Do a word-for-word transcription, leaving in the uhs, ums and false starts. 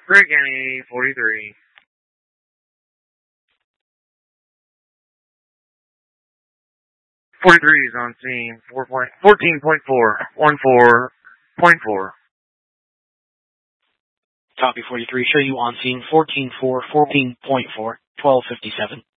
Greg County, forty-three. forty-three is on scene, fourteen point four, one four point four. Copy forty-three, show you on scene, fourteen four, fourteen point four, twelve fifty-seven.